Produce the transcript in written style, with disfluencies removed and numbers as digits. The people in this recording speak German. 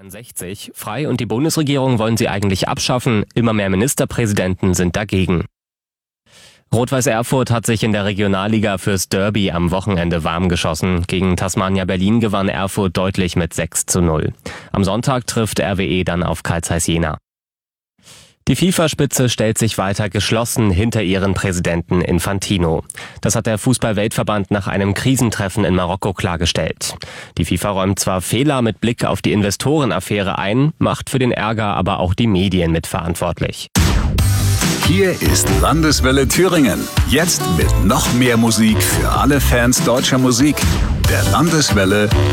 62. Frei und die Bundesregierung wollen sie eigentlich abschaffen. Immer mehr Ministerpräsidenten sind dagegen. Rot-Weiß Erfurt hat sich in der Regionalliga fürs Derby am Wochenende warm geschossen. Gegen Tasmania Berlin gewann Erfurt deutlich mit 6:0. Am Sonntag trifft RWE dann auf Carl Zeiss Jena. Die FIFA-Spitze stellt sich weiter geschlossen hinter ihren Präsidenten Infantino. Das hat der Fußball-Weltverband nach einem Krisentreffen in Marokko klargestellt. Die FIFA räumt zwar Fehler mit Blick auf die Investorenaffäre ein, macht für den Ärger aber auch die Medien mitverantwortlich. Hier ist Landeswelle Thüringen. Jetzt mit noch mehr Musik für alle Fans deutscher Musik. Der Landeswelle